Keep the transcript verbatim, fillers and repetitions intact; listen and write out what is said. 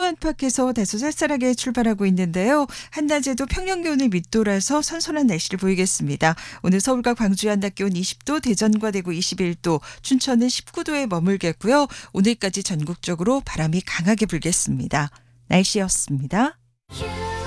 안팎에서 다소 쌀쌀하게 출발하고 있는데요. 한낮에도 평년 기온을 밑돌아서 선선한 날씨를 보이겠습니다. 오늘 서울과 광주의 한낮 기온 이십 도, 대전과 대구 이십일 도, 춘천은 십구 도에 머물겠고요. 오늘까지 전국적으로 바람이 강하게 불겠습니다. 날씨였습니다.